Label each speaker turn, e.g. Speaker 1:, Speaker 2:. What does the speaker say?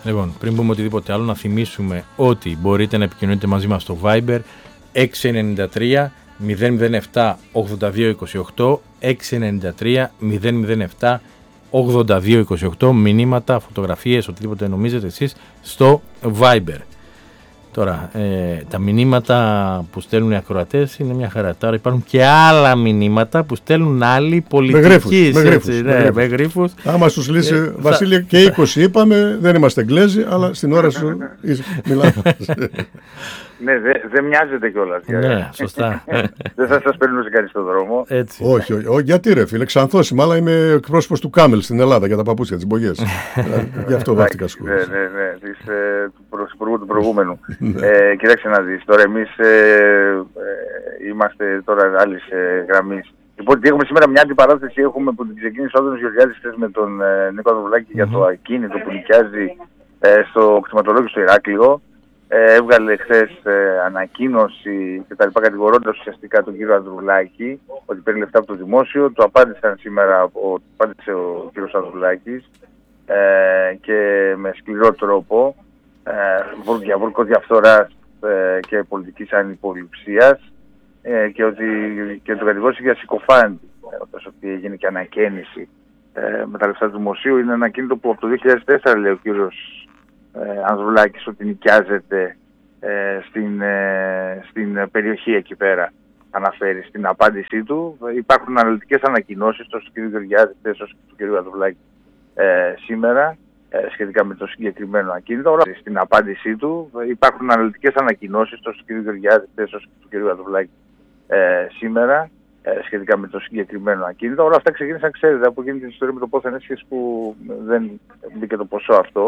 Speaker 1: Λοιπόν, πριν πούμε οτιδήποτε άλλο, να θυμίσουμε ότι μπορείτε να επικοινωνείτε μαζί μας στο Viber 693 007 8228, 693 007 8228, μηνύματα, φωτογραφίες, οτιδήποτε νομίζετε εσείς στο Viber. Τώρα, τα μηνύματα που στέλνουν οι ακροατές είναι μια χαρά. Τώρα υπάρχουν και άλλα μηνύματα που στέλνουν άλλοι πολιτικοί. Με γρίφους.
Speaker 2: Άμα σου λύσει, Βασίλη, και 20 είπαμε, δεν είμαστε Εγγλέζοι, αλλά στην ώρα σου μιλάμε.
Speaker 3: Ναι, δεν μοιάζεται κιόλας.
Speaker 1: Ναι, σωστά.
Speaker 3: Δεν θα σας παίρνουν σε κανείς στον δρόμο.
Speaker 2: Έτσι. Όχι, γιατί ρε φίλε, Ξανθός είμαι, αλλά είμαι εκπρόσωπος του Κάμελ στην Ελλάδα για τα παπούτσια, τις μπογιές. Γι' αυτό βάφτηκα σου.
Speaker 3: Ναι, του πρωθυπουργού του προηγούμενου. Κοιτάξτε να δεις, τώρα εμείς είμαστε τώρα άλλης γραμμής. Λοιπόν, έχουμε σήμερα μια αντιπαράθεση που την ξεκίνησε ο Άδωνης Γεωργιάδης χθες με τον Νίκο Ανδρουλάκη για το ακίνητο που νοικιάζει στο κτηματολόγιο στο Ηράκλειο. Έβγαλε χθες ανακοίνωση και τα λοιπά, κατηγορώντας ουσιαστικά τον κύριο Ανδρουλάκη ότι παίρνει λεφτά από το δημόσιο. Του απάντησαν σήμερα, απάντησε ο κύριος Ανδρουλάκης και με σκληρό τρόπο για βουρκό διαφθοράς και πολιτικής ανυποληψίας και το κατηγόρησε για συκοφάντη, ότι έγινε και ανακαίνιση με τα λεφτά του δημοσίου. Είναι ένα ακίνητο που από το 2004 λέει ο κύριος Ανδρουλάκης ότι νοικιάζεται στην περιοχή εκεί πέρα, αναφέρει στην απάντησή του. Υπάρχουν αναλυτικές ανακοινώσεις τόσο του κ. Γεωργιάδη όσο και του κ. Ανδρουλάκη σήμερα σχετικά με το συγκεκριμένο ακίνητο. Στην απάντησή του υπάρχουν αναλυτικές ανακοινώσεις τόσο του κ. Γεωργιάδη όσο και του κ. Ανδρουλάκη σήμερα σχετικά με το συγκεκριμένο ακίνητο. Όλα αυτά ξεκίνησαν, ξέρετε, από εκείνη την ιστορία με το πόθεν έσχεση που δεν μπήκε το ποσό αυτό.